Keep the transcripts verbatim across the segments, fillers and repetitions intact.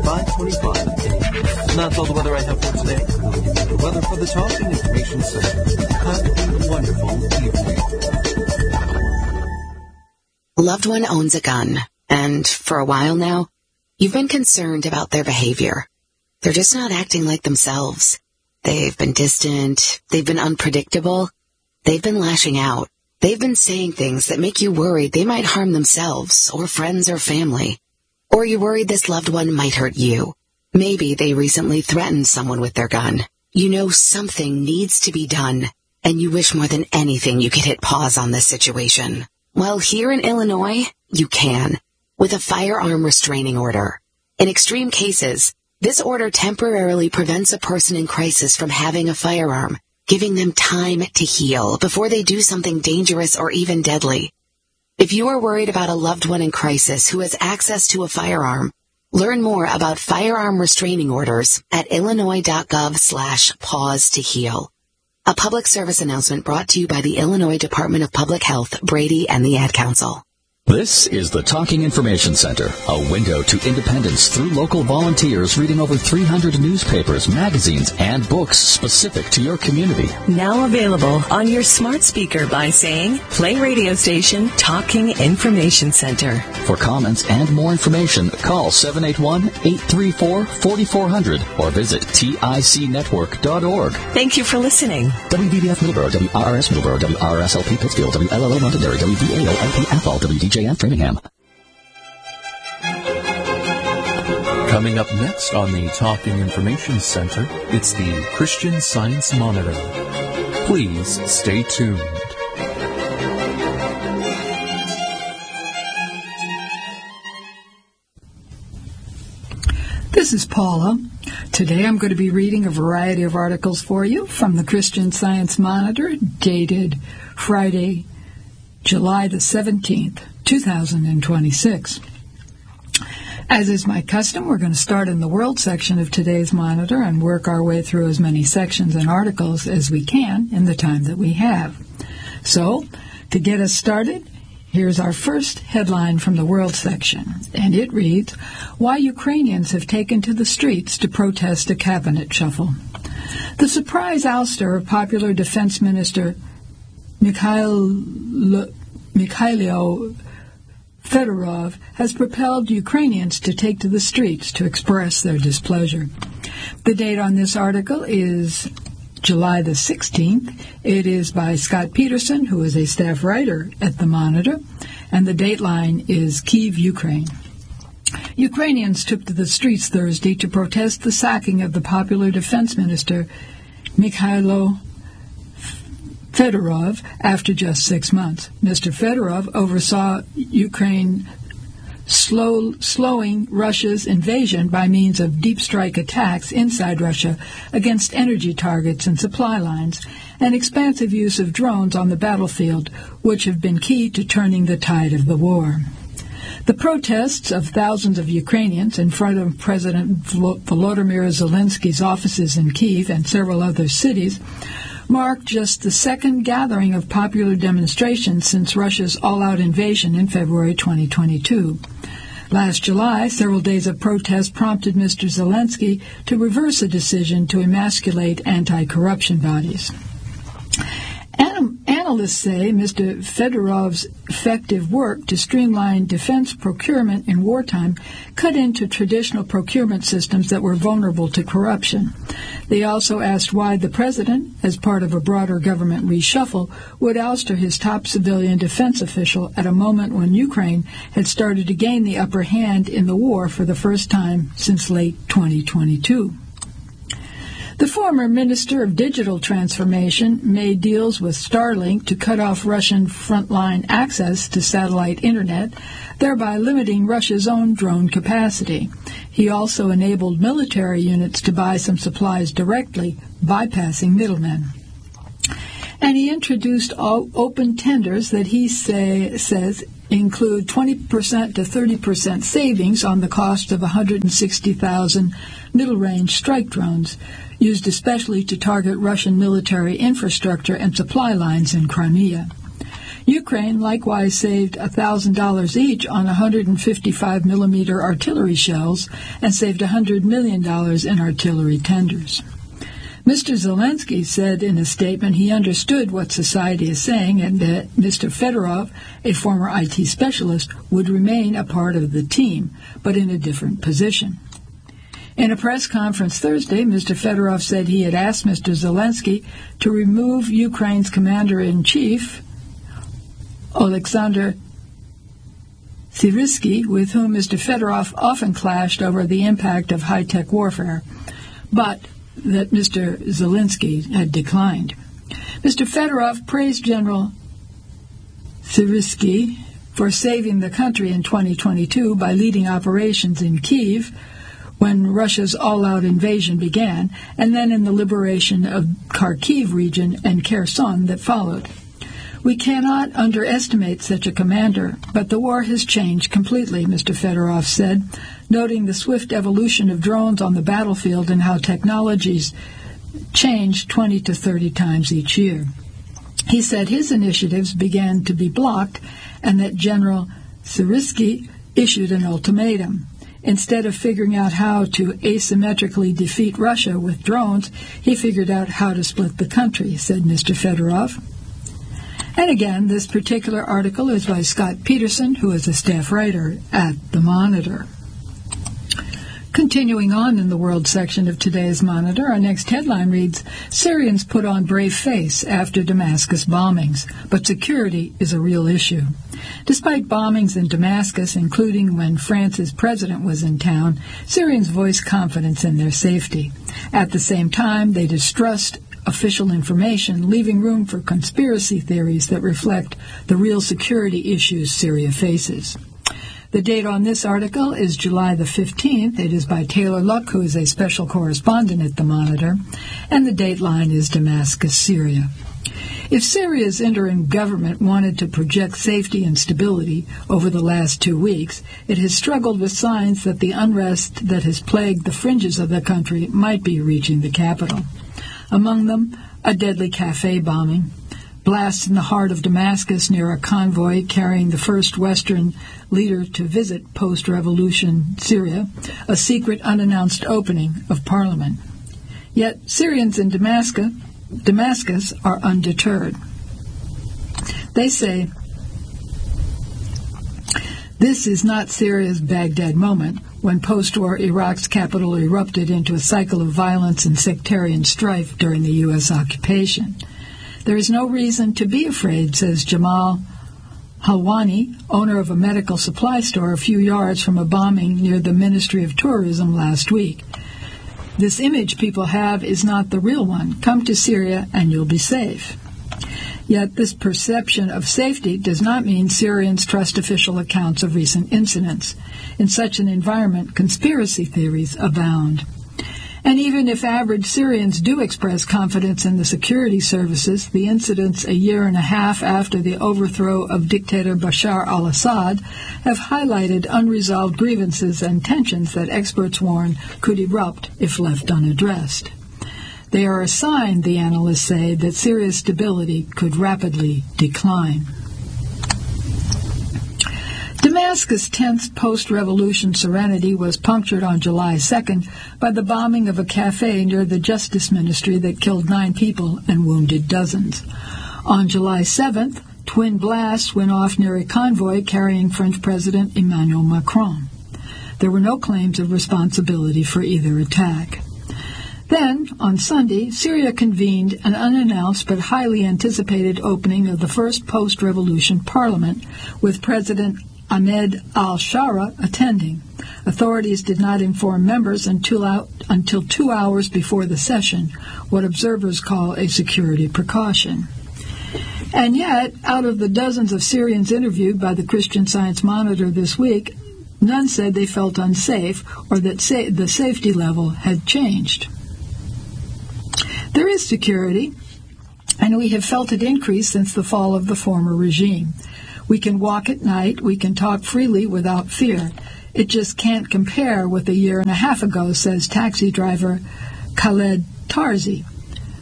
five twenty-five a.m. That's all the weather I have for today. The weather for the Talking Information Center. Have a wonderful evening. Loved one owns a gun, and for a while now, you've been concerned about their behavior. They're just not acting like themselves. They've been distant, they've been unpredictable, they've been lashing out. They've been saying things that make you worried they might harm themselves, or friends or family. Or you're worried this loved one might hurt you. Maybe they recently threatened someone with their gun. You know something needs to be done, and you wish more than anything you could hit pause on this situation. Well, here in Illinois, you can, with a firearm restraining order. In extreme cases, this order temporarily prevents a person in crisis from having a firearm, giving them time to heal before they do something dangerous or even deadly. If you are worried about a loved one in crisis who has access to a firearm, learn more about firearm restraining orders at illinois.gov slash pause to heal. A public service announcement brought to you by the Illinois Department of Public Health, Brady, and the Ad Council. This is the Talking Information Center, a window to independence through local volunteers reading over three hundred newspapers, magazines, and books specific to your community. Now available on your smart speaker by saying, play radio station Talking Information Center. For comments and more information, call seven eight one, eight three four, four four zero zero or visit tic network dot org. Thank you for listening. W B B F Middleborough, W R R S Middleborough, W R R S L P Pittsfield, W L L O Londonderry, W V A O L P Athol, W D J and Framingham. Coming up next on the Talking Information Center, it's the Christian Science Monitor. Please stay tuned. This is Paula. Today I'm going to be reading a variety of articles for you from the Christian Science Monitor, dated Friday, July the seventeenth, two thousand twenty-six. As is my custom, we're going to start in the World section of today's Monitor and work our way through as many sections and articles as we can in the time that we have. So, to get us started, here's our first headline from the World section, and it reads, Why Ukrainians Have Taken to the Streets to Protest a Cabinet Shuffle. The surprise ouster of popular Defense Minister Mikhail, Mikhailo Fedorov has propelled Ukrainians to take to the streets to express their displeasure. The date on this article is July the sixteenth. It is by Scott Peterson, who is a staff writer at the Monitor, and the dateline is Kyiv, Ukraine. Ukrainians took to the streets Thursday to protest the sacking of the popular defense minister Mikhailo Fedorov after just six months. Mister Fedorov oversaw Ukraine slow, slowing Russia's invasion by means of deep strike attacks inside Russia against energy targets and supply lines, and expansive use of drones on the battlefield, which have been key to turning the tide of the war. The protests of thousands of Ukrainians in front of President Volodymyr Zelensky's offices in Kyiv and several other cities marked just the second gathering of popular demonstrations since Russia's all-out invasion in February twenty twenty-two. Last July, several days of protest prompted Mister Zelensky to reverse a decision to emasculate anti-corruption bodies. An- analysts say Mister Fedorov's effective work to streamline defense procurement in wartime cut into traditional procurement systems that were vulnerable to corruption. They also asked why the president, as part of a broader government reshuffle, would ouster his top civilian defense official at a moment when Ukraine had started to gain the upper hand in the war for the first time since late twenty twenty-two. The former Minister of Digital Transformation made deals with Starlink to cut off Russian frontline access to satellite internet, thereby limiting Russia's own drone capacity. He also enabled military units to buy some supplies directly, bypassing middlemen. And he introduced all open tenders that he say, says include twenty percent to thirty percent savings on the cost of one hundred sixty thousand middle-range strike drones, used especially to target Russian military infrastructure and supply lines in Crimea. Ukraine likewise saved one thousand dollars each on one hundred fifty-five millimeter artillery shells and saved one hundred million dollars in artillery tenders. Mister Zelensky said in a statement he understood what society is saying and that Mister Fedorov, a former I T specialist, would remain a part of the team, but in a different position. In a press conference Thursday, Mister Fedorov said he had asked Mister Zelensky to remove Ukraine's commander-in-chief, Oleksandr Syrsky, with whom Mister Fedorov often clashed over the impact of high-tech warfare, but that Mister Zelensky had declined. Mister Fedorov praised General Syrsky for saving the country in twenty twenty-two by leading operations in Kyiv when Russia's all-out invasion began, and then in the liberation of Kharkiv region and Kherson that followed. We cannot underestimate such a commander, but the war has changed completely, Mister Fedorov said, noting the swift evolution of drones on the battlefield and how technologies change twenty to thirty times each year. He said his initiatives began to be blocked and that General Syrsky issued an ultimatum. Instead of figuring out how to asymmetrically defeat Russia with drones, he figured out how to split the country, said Mister Fedorov. And again, this particular article is by Scott Peterson, who is a staff writer at The Monitor. Continuing on in the world section of today's Monitor, our next headline reads, Syrians put on brave face after Damascus bombings, but security is a real issue. Despite bombings in Damascus, including when France's president was in town, Syrians voiced confidence in their safety. At the same time, they distrust official information, leaving room for conspiracy theories that reflect the real security issues Syria faces. The date on this article is July the fifteenth. It is by Taylor Luck, who is a special correspondent at The Monitor, and the dateline is Damascus, Syria. If Syria's interim government wanted to project safety and stability over the last two weeks, it has struggled with signs that the unrest that has plagued the fringes of the country might be reaching the capital. Among them, a deadly cafe bombing, blasts in the heart of Damascus near a convoy carrying the first Western leader to visit post-revolution Syria, a secret unannounced opening of parliament. Yet Syrians in Damascus, Damascus are undeterred. They say, this is not Syria's Baghdad moment, when post-war Iraq's capital erupted into a cycle of violence and sectarian strife during the U S occupation. There is no reason to be afraid, says Jamal Halwani, owner of a medical supply store a few yards from a bombing near the Ministry of Tourism last week. This image people have is not the real one. Come to Syria and you'll be safe. Yet this perception of safety does not mean Syrians trust official accounts of recent incidents. In such an environment, conspiracy theories abound. And even if average Syrians do express confidence in the security services, the incidents a year and a half after the overthrow of dictator Bashar al-Assad have highlighted unresolved grievances and tensions that experts warn could erupt if left unaddressed. They are a sign, the analysts say, that Syria's stability could rapidly decline. Damascus' tense post-revolution serenity was punctured on July second by the bombing of a cafe near the Justice Ministry that killed nine people and wounded dozens. On July seventh, twin blasts went off near a convoy carrying French President Emmanuel Macron. There were no claims of responsibility for either attack. Then, on Sunday, Syria convened an unannounced but highly anticipated opening of the first post-revolution parliament, with President Ahmed al-Shara attending. Authorities did not inform members until, out, until two hours before the session, what observers call a security precaution. And yet, out of the dozens of Syrians interviewed by the Christian Science Monitor this week, none said they felt unsafe or that sa- the safety level had changed. There is security, and we have felt it increase since the fall of the former regime. We can walk at night, we can talk freely without fear. It just can't compare with a year and a half ago, says taxi driver Khaled Tarzi.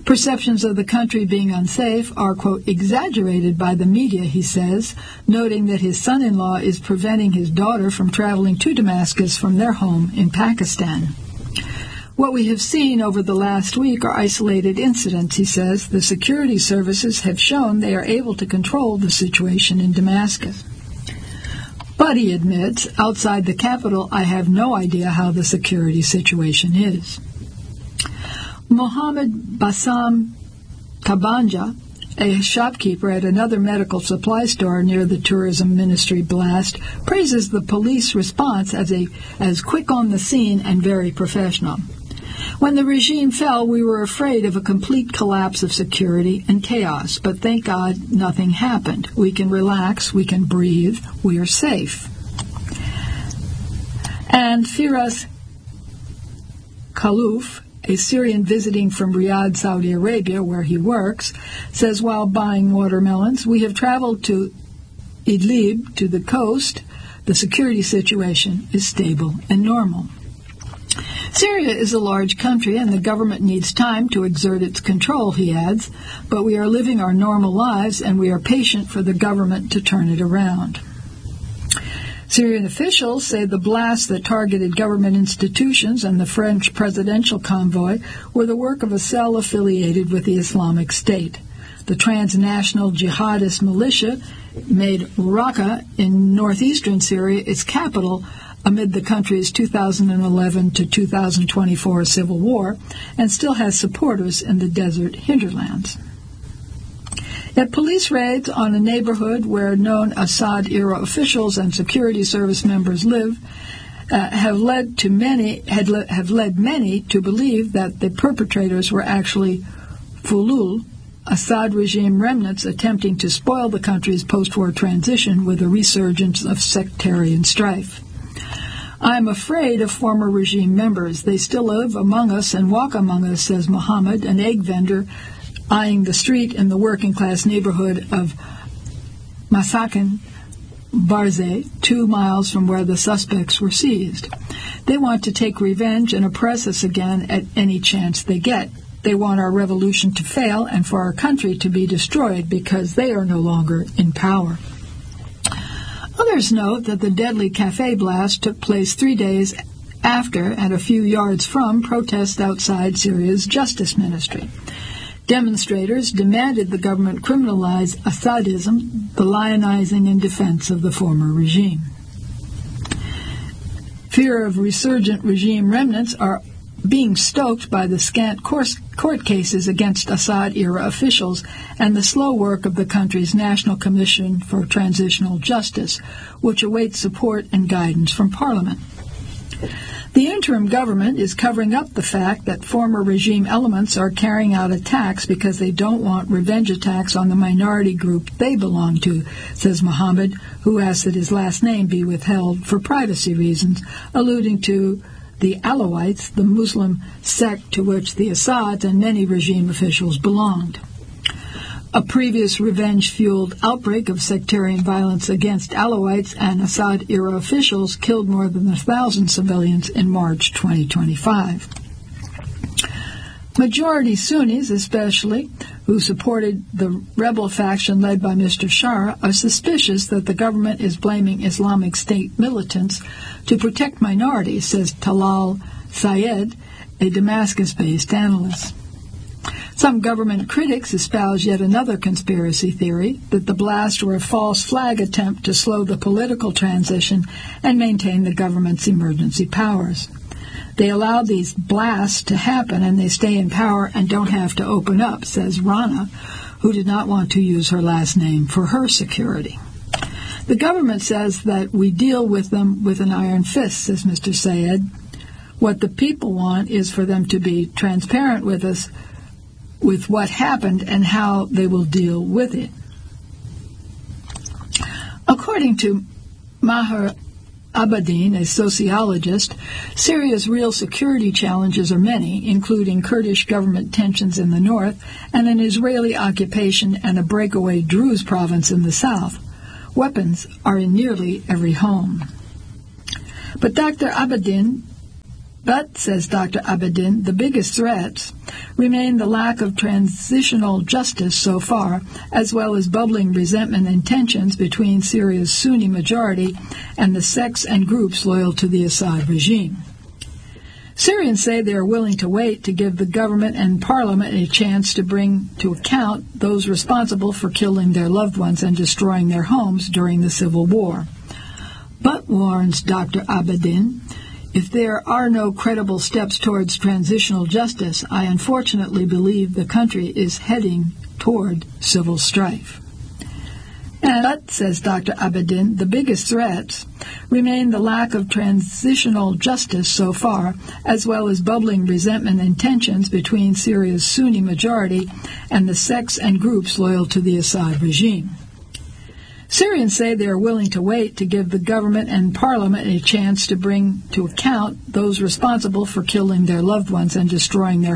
Perceptions of the country being unsafe are, quote, exaggerated by the media, he says, noting that his son-in-law is preventing his daughter from traveling to Damascus from their home in Pakistan. What we have seen over the last week are isolated incidents, he says. The security services have shown they are able to control the situation in Damascus. But, he admits, outside the capital, I have no idea how the security situation is. Mohammed Bassam Kabanja, a shopkeeper at another medical supply store near the tourism ministry blast, praises the police response as a as quick on the scene and very professional. When the regime fell, we were afraid of a complete collapse of security and chaos, but thank God nothing happened. We can relax, we can breathe, we are safe. And Firas Khaloof, a Syrian visiting from Riyadh, Saudi Arabia, where he works, says while buying watermelons, we have traveled to Idlib, to the coast. The security situation is stable and normal. Syria is a large country and the government needs time to exert its control, he adds, but we are living our normal lives and we are patient for the government to turn it around. Syrian officials say the blasts that targeted government institutions and the French presidential convoy were the work of a cell affiliated with the Islamic State. The transnational jihadist militia made Raqqa in northeastern Syria its capital amid the country's two thousand eleven to two thousand twenty-four civil war and still has supporters in the desert hinterlands. Yet police raids on a neighborhood where known Assad-era officials and security service members live uh, have led to many had le- have led many to believe that the perpetrators were actually Fulul, Assad regime remnants attempting to spoil the country's post-war transition with a resurgence of sectarian strife. I am afraid of former regime members. They still live among us and walk among us, says Muhammad, an egg vendor eyeing the street in the working-class neighborhood of Masakin Barzeh, two miles from where the suspects were seized. They want to take revenge and oppress us again at any chance they get. They want our revolution to fail and for our country to be destroyed because they are no longer in power. Others note that the deadly cafe blast took place three days after and a few yards from protests outside Syria's justice ministry. Demonstrators demanded the government criminalize Assadism, the lionizing in defense of the former regime. Fear of resurgent regime remnants are being stoked by the scant court cases against Assad-era officials and the slow work of the country's National Commission for Transitional Justice, which awaits support and guidance from Parliament. The interim government is covering up the fact that former regime elements are carrying out attacks because they don't want revenge attacks on the minority group they belong to, says Muhammad, who asks that his last name be withheld for privacy reasons, alluding to the Alawites, the Muslim sect to which the Assads and many regime officials belonged. A previous revenge-fueled outbreak of sectarian violence against Alawites and Assad-era officials killed more than a thousand civilians in March twenty twenty-five. Majority Sunnis, especially, who supported the rebel faction led by Mister Shara, are suspicious that the government is blaming Islamic State militants to protect minorities, says Talal Sayed, a Damascus-based analyst. Some government critics espouse yet another conspiracy theory, that the blasts were a false flag attempt to slow the political transition and maintain the government's emergency powers. They allow these blasts to happen and they stay in power and don't have to open up, says Rana, who did not want to use her last name for her security. The government says that we deal with them with an iron fist, says Mister Sayed. What the people want is for them to be transparent with us with what happened and how they will deal with it. According to Maher Abadin, a sociologist, Syria's real security challenges are many, including Kurdish government tensions in the north and an Israeli occupation and a breakaway Druze province in the south. Weapons are in nearly every home. But Doctor Abadin But, says Doctor Abedin, the biggest threats remain the lack of transitional justice so far, as well as bubbling resentment and tensions between Syria's Sunni majority and the sects and groups loyal to the Assad regime. Syrians say they are willing to wait to give the government and parliament a chance to bring to account those responsible for killing their loved ones and destroying their homes during the civil war. But, warns Doctor Abedin, if there are no credible steps towards transitional justice, I unfortunately believe the country is heading toward civil strife. And, but, says Doctor Abedin, the biggest threats remain the lack of transitional justice so far, as well as bubbling resentment and tensions between Syria's Sunni majority and the sects and groups loyal to the Assad regime. Syrians say they are willing to wait to give the government and parliament a chance to bring to account those responsible for killing their loved ones and destroying their